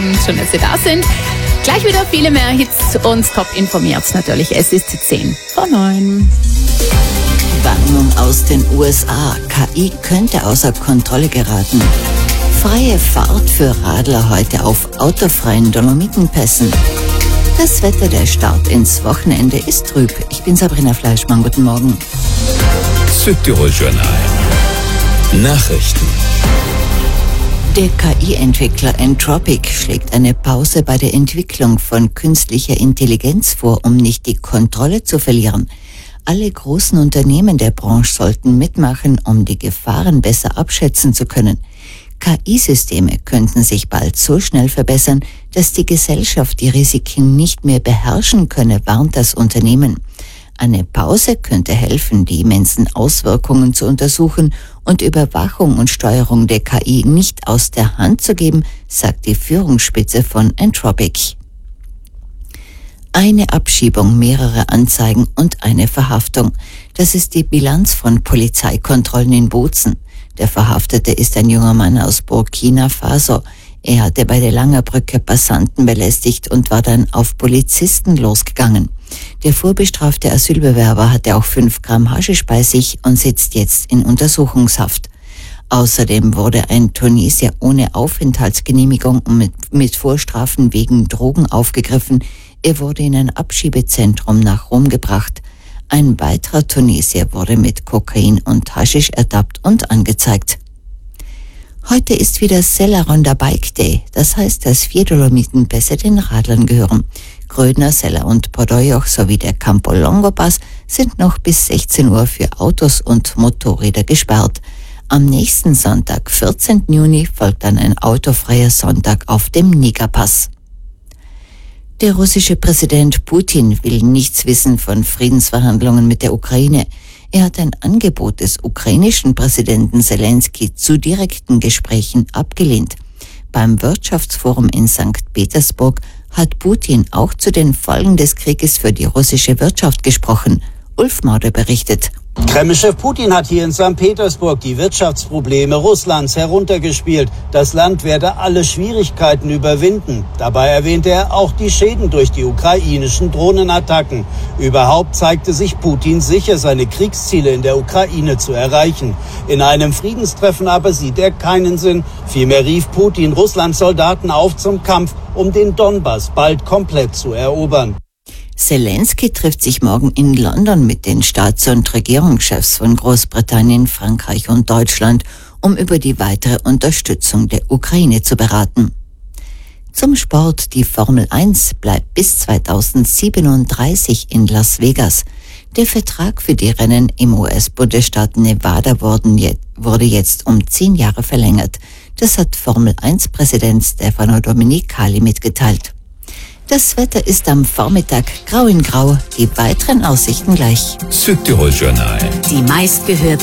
Schön, dass Sie da sind. Gleich wieder viele mehr Hits und top informiert natürlich. Es ist 8:50. Warnung aus den USA. KI könnte außer Kontrolle geraten. Freie Fahrt für Radler heute auf autofreien Dolomitenpässen. Das Wetter, der Start ins Wochenende ist trüb. Ich bin Sabrina Fleischmann. Guten Morgen. Südtirol Journal. Nachrichten. Der KI-Entwickler Anthropic schlägt eine Pause bei der Entwicklung von künstlicher Intelligenz vor, um nicht die Kontrolle zu verlieren. Alle großen Unternehmen der Branche sollten mitmachen, um die Gefahren besser abschätzen zu können. KI-Systeme könnten sich bald so schnell verbessern, dass die Gesellschaft die Risiken nicht mehr beherrschen könne, warnt das Unternehmen. Eine Pause könnte helfen, die immensen Auswirkungen zu untersuchen und Überwachung und Steuerung der KI nicht aus der Hand zu geben, sagt die Führungsspitze von Anthropic. Eine Abschiebung, mehrere Anzeigen und eine Verhaftung. Das ist die Bilanz von Polizeikontrollen in Bozen. Der Verhaftete ist ein junger Mann aus Burkina Faso. Er hatte bei der Langerbrücke Passanten belästigt und war dann auf Polizisten losgegangen. Der vorbestrafte Asylbewerber hatte auch 5 Gramm Haschisch bei sich und sitzt jetzt in Untersuchungshaft. Außerdem wurde ein Tunesier ohne Aufenthaltsgenehmigung und mit Vorstrafen wegen Drogen aufgegriffen. Er wurde in ein Abschiebezentrum nach Rom gebracht. Ein weiterer Tunesier wurde mit Kokain und Haschisch ertappt und angezeigt. Heute ist wieder Sellaronda Bike Day. Das heißt, dass 4 Dolomitenpässe den Radlern gehören. Grödner, Sella und Podoyoch sowie der Campo Longo Pass sind noch bis 16 Uhr für Autos und Motorräder gesperrt. Am nächsten Sonntag, 14. Juni, folgt dann ein autofreier Sonntag auf dem Nigerpass. Der russische Präsident Putin will nichts wissen von Friedensverhandlungen mit der Ukraine. Er hat ein Angebot des ukrainischen Präsidenten Zelensky zu direkten Gesprächen abgelehnt. Beim Wirtschaftsforum in St. Petersburg hat Putin auch zu den Folgen des Krieges für die russische Wirtschaft gesprochen. Ulf Mauder berichtet. Kreml-Chef Putin hat hier in St. Petersburg die Wirtschaftsprobleme Russlands heruntergespielt. Das Land werde alle Schwierigkeiten überwinden. Dabei erwähnte er auch die Schäden durch die ukrainischen Drohnenattacken. Überhaupt zeigte sich Putin sicher, seine Kriegsziele in der Ukraine zu erreichen. In einem Friedenstreffen aber sieht er keinen Sinn. Vielmehr rief Putin Russlands Soldaten auf zum Kampf, um den Donbass bald komplett zu erobern. Zelensky trifft sich morgen in London mit den Staats- und Regierungschefs von Großbritannien, Frankreich und Deutschland, um über die weitere Unterstützung der Ukraine zu beraten. Zum Sport: Die Formel 1 bleibt bis 2037 in Las Vegas. Der Vertrag für die Rennen im US-Bundesstaat Nevada wurde jetzt um 10 Jahre verlängert. Das hat Formel 1-Präsident Stefano Domenicali mitgeteilt. Das Wetter ist am Vormittag grau in grau. Die weiteren Aussichten gleich. Südtirol Journal. Die meistgehörten